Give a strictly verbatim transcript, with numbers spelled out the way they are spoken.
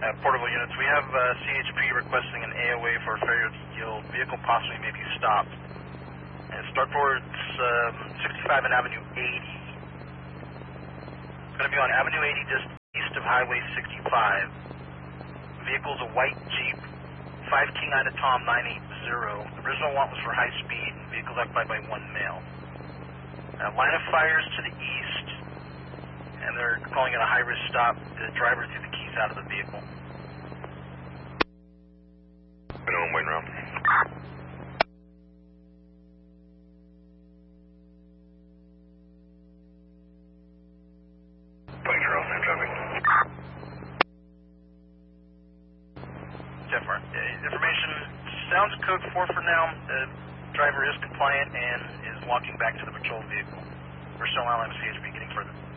Uh, portable units, we have uh, C H P requesting an A O A for failure to yield. Vehicle possibly may be stopped. And start towards um, sixty-five and Avenue eighty. It's going to be on Avenue eighty just east of Highway sixty-five. Vehicle's a white Jeep, five T nine to Tom nine eight zero. The original want was for high speed, and vehicle occupied by one male. Uh, line of fires to the east, and they're calling it a high-risk stop. The driver threw the keys out of the vehicle. Been on waiting around. Thanks, Charles. Same traffic. Jeff, uh, information sounds code four for now. The driver is compliant and is walking back to the patrol vehicle. We're still allowing C H P getting further.